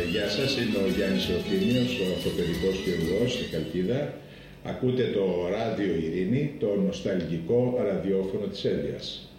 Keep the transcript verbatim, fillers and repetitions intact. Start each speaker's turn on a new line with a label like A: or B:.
A: γεια σας, είμαι ο Γιάννης Ορθίνιος, ο orthopedικός χειρουργός στη Χαλκίδα. Ακούτε το ράδιο Ειρήνη, το νοσταλγικό ραδιόφωνο της Εύβοιας.